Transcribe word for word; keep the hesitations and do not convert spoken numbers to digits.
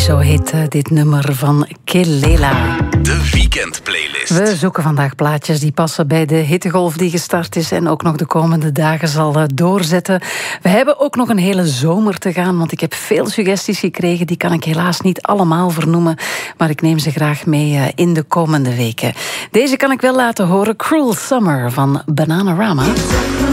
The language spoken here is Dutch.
Zo heet uh, dit nummer van Kelela. De weekendplaylist. We zoeken vandaag plaatjes die passen bij de hittegolf die gestart is en ook nog de komende dagen zal uh, doorzetten. We hebben ook nog een hele zomer te gaan, want ik heb veel suggesties gekregen. Die kan ik helaas niet allemaal vernoemen, maar ik neem ze graag mee uh, in de komende weken. Deze kan ik wel laten horen. Cruel Summer van Bananarama.